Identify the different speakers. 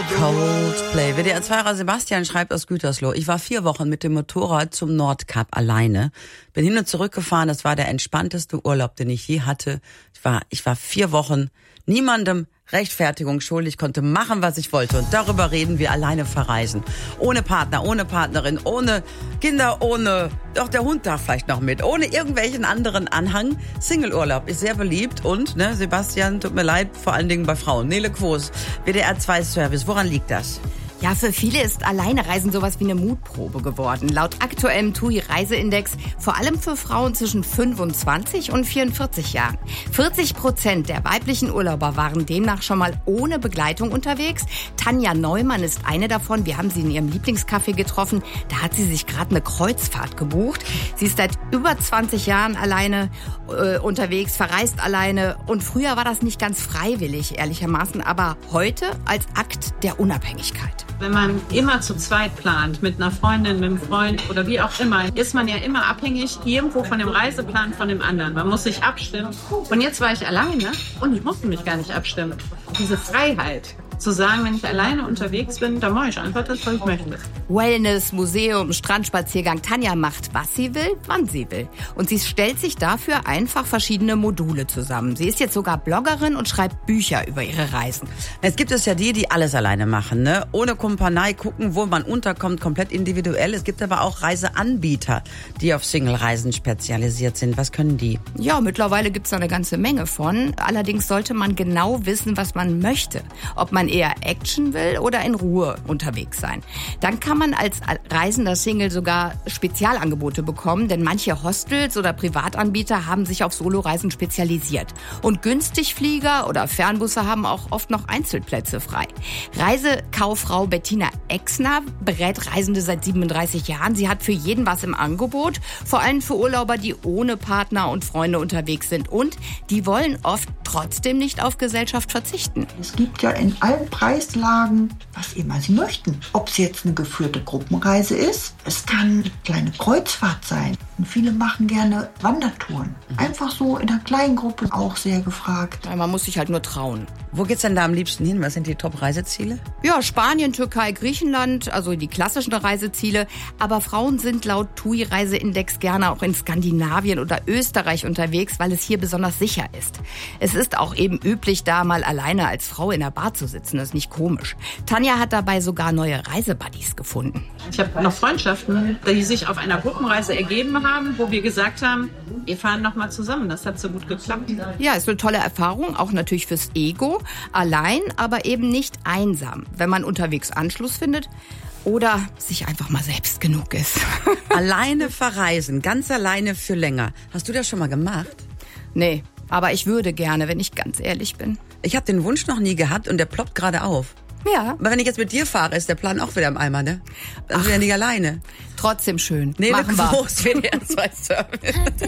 Speaker 1: Coldplay. WDR-2-Fahrer Sebastian schreibt aus Gütersloh: Ich war 4 Wochen mit dem Motorrad zum Nordkap alleine. Bin hin und zurück gefahren. Das war der entspannteste Urlaub, den ich je hatte. Ich war 4 Wochen niemandem Rechtfertigung schuldig, konnte machen, was ich wollte. Und darüber reden wir: alleine verreisen. Ohne Partner, ohne Partnerin, ohne Kinder, doch der Hund darf vielleicht noch mit, ohne irgendwelchen anderen Anhang. Single-Urlaub ist sehr beliebt und, Sebastian, tut mir leid, vor allen Dingen bei Frauen. Nele Quos, WDR-2-Service. Woran liegt das?
Speaker 2: Ja, für viele ist Alleinereisen sowas wie eine Mutprobe geworden. Laut aktuellem TUI-Reiseindex vor allem für Frauen zwischen 25 und 44 Jahren. 40% der weiblichen Urlauber waren demnach schon mal ohne Begleitung unterwegs. Tanja Neumann ist eine davon. Wir haben sie in ihrem Lieblingscafé getroffen. Da hat sie sich gerade eine Kreuzfahrt gebucht. Sie ist seit über 20 Jahren alleine unterwegs, verreist alleine. Und früher war das nicht ganz freiwillig, ehrlichermaßen, aber heute als Akt der Unabhängigkeit.
Speaker 3: Wenn man immer zu zweit plant, mit einer Freundin, mit einem Freund oder wie auch immer, ist man ja immer abhängig irgendwo von dem Reiseplan von dem anderen. Man muss sich abstimmen. Und jetzt war ich alleine und ich musste mich gar nicht abstimmen. Diese Freiheit zu sagen, wenn ich alleine unterwegs bin, dann mache ich einfach das, was ich möchte.
Speaker 2: Wellness, Museum, Strandspaziergang. Tanja macht, was sie will, wann sie will. Und sie stellt sich dafür einfach verschiedene Module zusammen. Sie ist jetzt sogar Bloggerin und schreibt Bücher über ihre Reisen.
Speaker 1: Es gibt es ja die alles alleine machen, ne? Ohne Kumpanei, gucken, wo man unterkommt, komplett individuell. Es gibt aber auch Reiseanbieter, die auf Single-Reisen spezialisiert sind. Was können die?
Speaker 2: Ja, mittlerweile gibt's da eine ganze Menge von. Allerdings sollte man genau wissen, was man möchte. Ob man eher Action will oder in Ruhe unterwegs sein. Dann kann man als reisender Single sogar Spezialangebote bekommen, denn manche Hostels oder Privatanbieter haben sich auf Soloreisen spezialisiert. Und Günstigflieger oder Fernbusse haben auch oft noch Einzelplätze frei. Reisekauffrau Bettina Exner berät Reisende seit 37 Jahren. Sie hat für jeden was im Angebot, vor allem für Urlauber, die ohne Partner und Freunde unterwegs sind. Und die wollen oft trotzdem nicht auf Gesellschaft verzichten.
Speaker 4: Es gibt ja in allen Preislagen, was immer Sie möchten. Ob es jetzt eine geführte Gruppenreise ist, es kann eine kleine Kreuzfahrt sein. Und viele machen gerne Wandertouren. Einfach so in einer kleinen Gruppe, auch sehr gefragt.
Speaker 2: Ja, man muss sich halt nur trauen.
Speaker 1: Wo geht's denn da am liebsten hin? Was sind die Top-Reiseziele?
Speaker 2: Ja, Spanien, Türkei, Griechenland, also die klassischen Reiseziele. Aber Frauen sind laut TUI-Reiseindex gerne auch in Skandinavien oder Österreich unterwegs, weil es hier besonders sicher ist. Es ist auch eben üblich, da mal alleine als Frau in der Bar zu sitzen. Das ist nicht komisch. Tanja hat dabei sogar neue Reisebuddies gefunden.
Speaker 3: Ich habe noch Freundschaften, die sich auf einer Gruppenreise ergeben haben, wo wir gesagt haben, wir fahren noch mal zusammen. Das hat so gut geklappt.
Speaker 2: Ja, ist eine tolle Erfahrung, auch natürlich fürs Ego. Allein, aber eben nicht einsam, wenn man unterwegs Anschluss findet oder sich einfach mal selbst genug ist.
Speaker 1: Alleine verreisen, ganz alleine für länger. Hast du das schon mal gemacht?
Speaker 2: Nee, aber ich würde gerne, wenn ich ganz ehrlich bin.
Speaker 1: Ich habe den Wunsch noch nie gehabt und der ploppt gerade auf.
Speaker 2: Ja.
Speaker 1: Aber wenn ich jetzt mit dir fahre, ist der Plan auch wieder im Eimer, ne? Dann sind wir ja nicht alleine.
Speaker 2: Trotzdem schön.
Speaker 1: Nele
Speaker 2: Machen wir.
Speaker 1: Quos, WDR-2-Service.